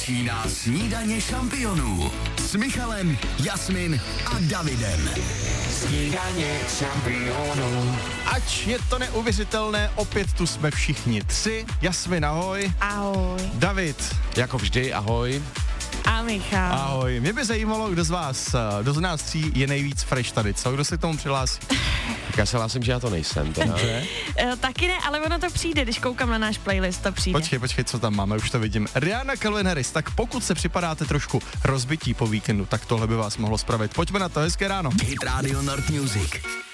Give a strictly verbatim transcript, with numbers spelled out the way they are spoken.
Začíná snídaně šampionů s Michalem, Jasmin a Davidem. Snídaně šampionů. Ač je to neuvěřitelné, opět tu jsme všichni tři. Jasmin, ahoj. Ahoj. David. Jako vždy, ahoj. A Michal. Ahoj. Mě by zajímalo, kdo z vás, kdo z nás tří je nejvíc fresh tady, co? Kdo se k tomu přihlásí? Tak já se hlásím, že já to nejsem. Teda. E, taky ne, ale ono to přijde, když koukám na náš playlist, to přijde. Počkej, počkej, co tam máme, už to vidím. Rihanna, Calvin Harris, tak pokud se připadáte trošku rozbití po víkendu, tak tohle by vás mohlo spravit. Pojďme na to, hezké ráno. Hit Radio Nord Music.